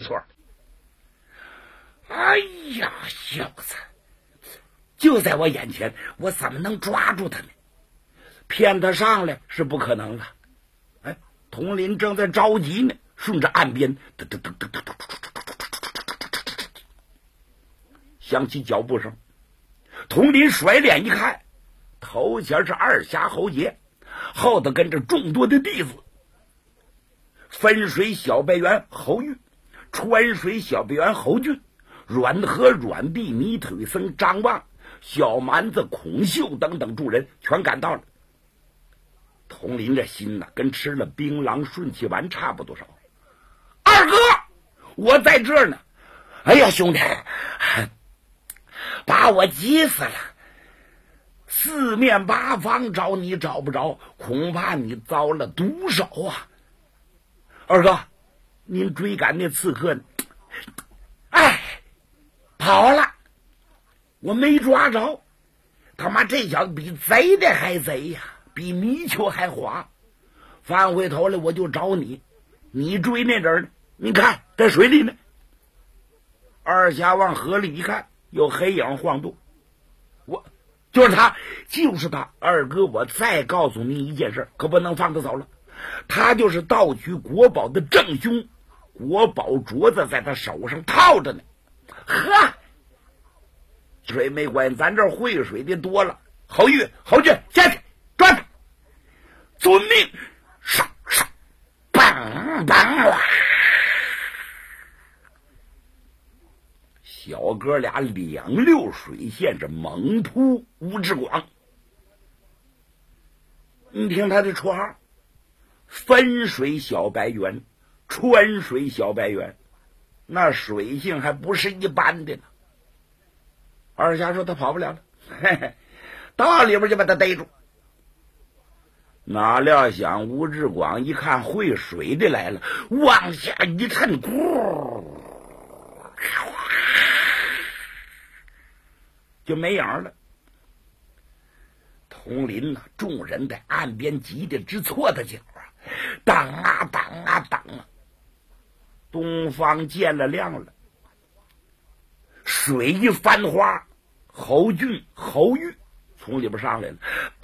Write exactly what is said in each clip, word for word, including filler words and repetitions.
错。哎呀，小子，就在我眼前，我怎么能抓住他呢？骗他上来是不可能的。哎，佟林正在着急呢，顺着岸边噔噔噔噔噔噔响起脚步声。佟林甩脸一看，头前是二侠侯杰，后头跟着众多的弟子：分水小白猿侯玉、川水小白猿侯俊、软河软臂泥腿僧张望、小蛮子孔秀等等众人全赶到了。佟林这心呢，跟吃了槟榔顺气丸差不多少。二哥，我在这儿呢。哎呀，兄弟，把我急死了！四面八方找你找不着，恐怕你遭了毒手啊！二哥，您追赶那刺客呢？哎，跑了，我没抓着。他妈这小子比贼的还贼呀，比泥鳅还滑。翻回头来我就找你，你追那人呢？你看在水里呢。二侠往河里一看，有黑影晃动。我就是他，就是他。二哥，我再告诉你一件事，可不能放他走了。他就是盗取国宝的正凶，国宝镯子在他手上套着呢。呵，水没关系，咱这会水的多了。侯玉、侯俊，下去抓他！遵命！上上，梆梆！小哥俩两溜水线是猛扑吴志广。你听他的绰号：分水小白猿、川水小白猿，那水性还不是一般的呢。二侠说他跑不了了，嘿嘿，到里边就把他逮住。哪料想吴志广一看会水的来了，往下一沉，咕，就没影了。佟林呐、啊，众人在岸边急得直搓他脚啊，挡啊挡啊挡啊！东方见了亮了，水一翻花，侯俊、侯玉从里边上来了。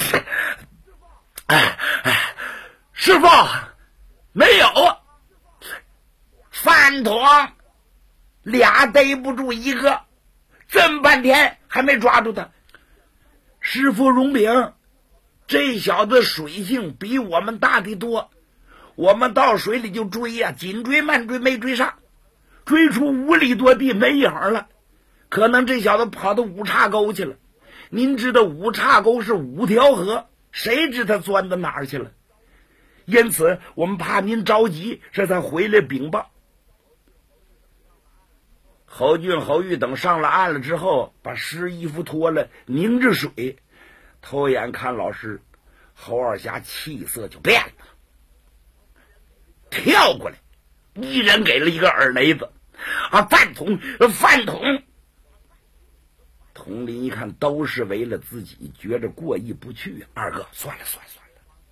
哎哎，师傅，没有啊，饭桶俩逮不住一个，这么半天还没抓住他。师傅容禀，这小子水性比我们大的多，我们到水里就追呀、啊，紧追慢追没追上，追出五里多地没影了，可能这小子跑到五岔沟去了。您知道五岔沟是五条河，谁知他钻到哪儿去了？因此我们怕您着急，这才回来禀报。侯俊、侯玉等上了岸了之后，把湿衣服脱了，凝着水，偷眼看老师。侯二侠气色就变了，跳过来，一人给了一个耳雷子。啊，饭桶，饭桶！佟林一看都是为了自己，觉着过意不去。二哥，算了算了算了，